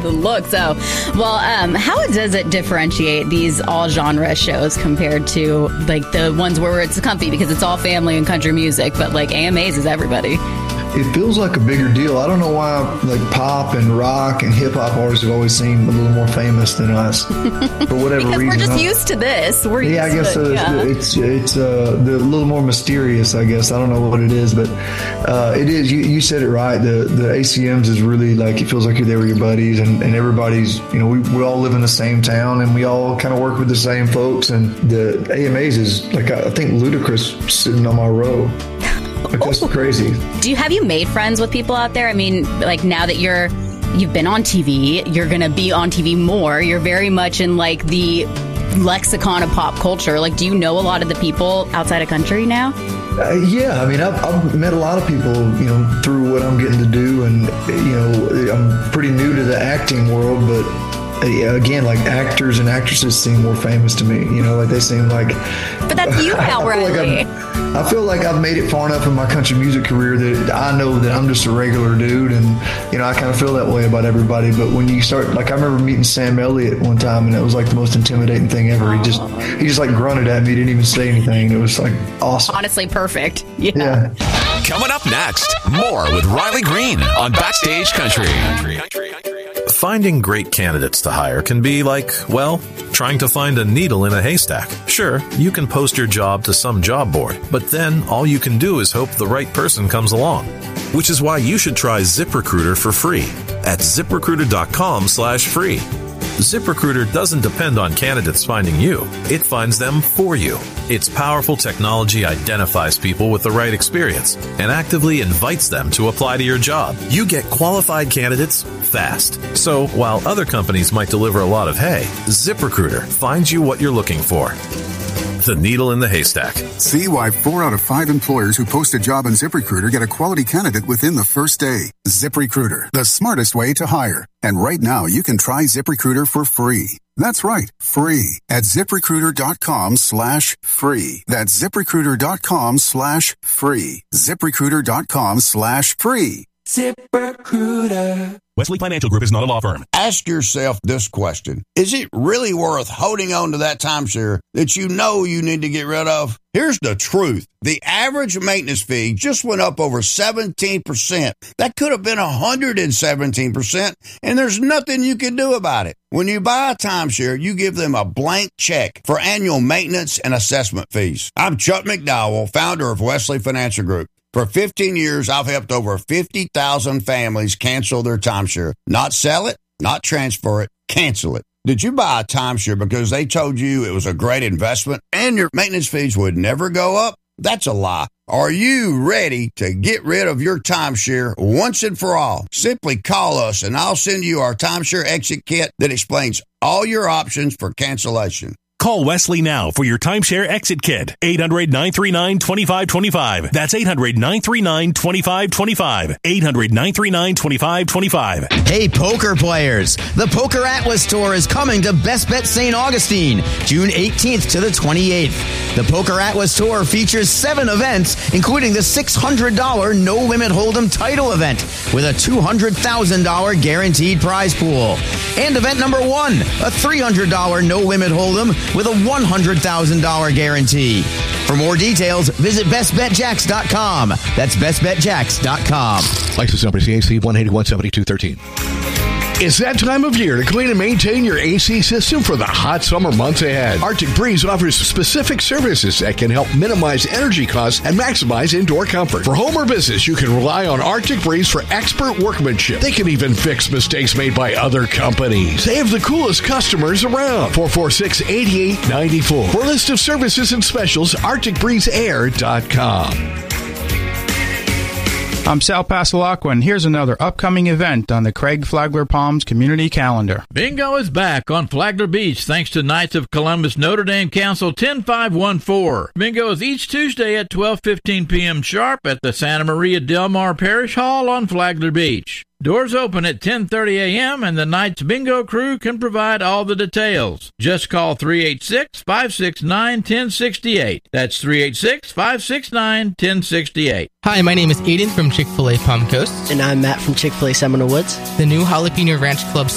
the look. So, well, how does it differentiate these all genre shows compared to like the ones where it's comfy because it's all family and country music, but like AMAs is everybody? It feels like a bigger deal. I don't know why like pop and rock and hip hop artists have always seemed a little more famous than us for whatever because reason. We're just used to this. I guess so. Yeah. It's a little more mysterious, I guess. I don't know what it is, but it is. You said it right. The ACMs is really like, it feels like you're there with your buddies and everybody's, we all live in the same town and we all kind of work with the same folks. And the AMAs is like, I think Ludacris sitting on my row. Like, that's crazy. Have you made friends with people out there? I mean, like now that you've been on TV, you're going to be on TV more. You're very much in like the lexicon of pop culture. Like, do you know a lot of the people outside of country now? Yeah, I mean, I've met a lot of people, through what I'm getting to do. And, I'm pretty new to the acting world, but again, like actors and actresses seem more famous to me, like they seem like. But that's you now, Riley. I feel like I've made it far enough in my country music career that I know that I'm just a regular dude, and I kind of feel that way about everybody. But when you start, like I remember meeting Sam Elliott one time, and it was like the most intimidating thing ever. He just like grunted at me, didn't even say anything. It was like awesome. Honestly, perfect. Yeah. Coming up next, more with Riley Green on Backstage Country. Finding great candidates to hire can be like, well, trying to find a needle in a haystack. Sure, you can post your job to some job board, but then all you can do is hope the right person comes along. Which is why you should try ZipRecruiter for free at ZipRecruiter.com/free. ZipRecruiter doesn't depend on candidates finding you. It finds them for you. Its powerful technology identifies people with the right experience and actively invites them to apply to your job. You get qualified candidates fast. So while other companies might deliver a lot of hay, ZipRecruiter finds you what you're looking for. The needle in the haystack. See why 4 out of 5 employers who post a job on ZipRecruiter get a quality candidate within the first day. ZipRecruiter, the smartest way to hire. And right now, you can try ZipRecruiter for free. That's right, free at ZipRecruiter.com/free. That's ZipRecruiter.com/free. ZipRecruiter.com/free. ZipRecruiter. Wesley Financial Group is not a law firm. Ask yourself this question. Is it really worth holding on to that timeshare that you know you need to get rid of? Here's the truth. The average maintenance fee just went up over 17%. That could have been 117%, and there's nothing you can do about it. When you buy a timeshare, you give them a blank check for annual maintenance and assessment fees. I'm Chuck McDowell, founder of Wesley Financial Group. For 15 years, I've helped over 50,000 families cancel their timeshare. Not sell it, not transfer it, cancel it. Did you buy a timeshare because they told you it was a great investment and your maintenance fees would never go up? That's a lie. Are you ready to get rid of your timeshare once and for all? Simply call us and I'll send you our timeshare exit kit that explains all your options for cancellation. Call Wesley now for your timeshare exit kit. 800-939-2525. That's 800-939-2525. 800-939-2525. Hey, poker players. The Poker Atlas Tour is coming to Best Bet St. Augustine, June 18th to the 28th. The Poker Atlas Tour features 7 events, including the $600 no-limit hold'em title event with a $200,000 guaranteed prize pool. And event number 1, a $300 no-limit hold'em with a $100,000 guarantee. For more details, visit bestbetjacks.com. That's bestbetjacks.com. License number CAC 1817213. It's that time of year to clean and maintain your AC system for the hot summer months ahead. Arctic Breeze offers specific services that can help minimize energy costs and maximize indoor comfort. For home or business, you can rely on Arctic Breeze for expert workmanship. They can even fix mistakes made by other companies. They have the coolest customers around. 446-8894. For a list of services and specials, ArcticBreezeAir.com. I'm Sal Pasalacqua, and here's another upcoming event on the Craig Flagler Palms community calendar. Bingo is back on Flagler Beach thanks to Knights of Columbus Notre Dame Council 10514. Bingo is each Tuesday at 12:15 p.m. sharp at the Santa Maria Del Mar Parish Hall on Flagler Beach. Doors open at 10:30 a.m. and the Knights Bingo crew can provide all the details. Just call 386-569-1068. That's 386-569-1068. Hi, my name is Aiden from Chick-fil-A Palm Coast. And I'm Matt from Chick-fil-A Seminole Woods. The new Jalapeno Ranch Club